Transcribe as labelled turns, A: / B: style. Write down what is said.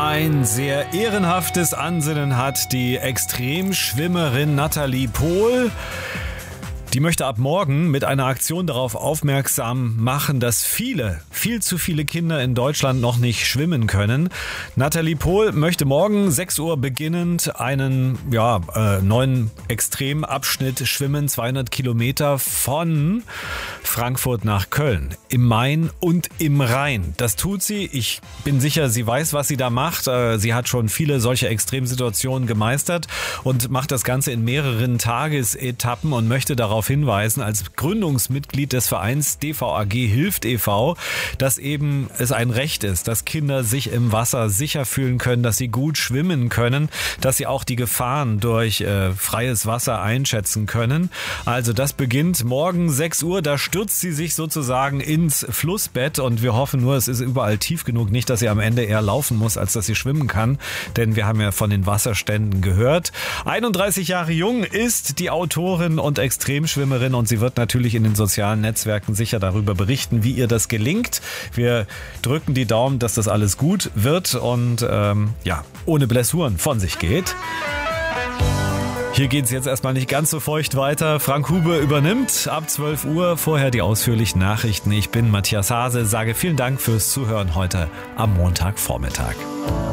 A: Ein sehr ehrenhaftes Ansinnen hat die Extremschwimmerin Nathalie Pohl. Die möchte ab morgen mit einer Aktion darauf aufmerksam machen, dass viel zu viele Kinder in Deutschland noch nicht schwimmen können. Nathalie Pohl möchte morgen 6 Uhr beginnend einen neuen Extremabschnitt schwimmen, 200 Kilometer von Frankfurt nach Köln, im Main und im Rhein. Das tut sie. Ich bin sicher, sie weiß, was sie da macht. Sie hat schon viele solche Extremsituationen gemeistert und macht das Ganze in mehreren Tagesetappen und möchte darauf hinweisen, als Gründungsmitglied des Vereins DVAG Hilft e.V., dass eben es ein Recht ist, dass Kinder sich im Wasser sicher fühlen können, dass sie gut schwimmen können, dass sie auch die Gefahren durch freies Wasser einschätzen können. Also das beginnt morgen 6 Uhr, da stürzt sie sich sozusagen ins Flussbett und wir hoffen nur, es ist überall tief genug, nicht, dass sie am Ende eher laufen muss, als dass sie schwimmen kann, denn wir haben ja von den Wasserständen gehört. 31 Jahre jung ist die Autorin und Extremschwimmerin und sie wird natürlich in den sozialen Netzwerken sicher darüber berichten, wie ihr das gelingt. Wir drücken die Daumen, dass das alles gut wird und ohne Blessuren von sich geht. Hier geht es jetzt erstmal nicht ganz so feucht weiter. Frank Hube übernimmt ab 12 Uhr. Vorher die ausführlichen Nachrichten. Ich bin Matthias Hase, sage vielen Dank fürs Zuhören heute am Montagvormittag.